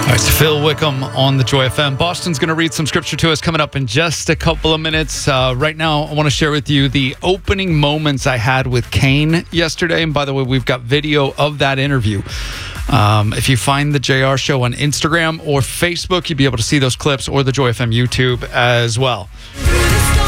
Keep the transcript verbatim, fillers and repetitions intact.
All right, so Phil Wickham on the Joy F M. Boston's going to read some scripture to us coming up in just a couple of minutes. Uh, right now, I want to share with you the opening moments I had with Kane yesterday. And by the way, we've got video of that interview. Um, if you find the J R Show on Instagram or Facebook, you'll be able to see those clips, or the Joy F M YouTube as well.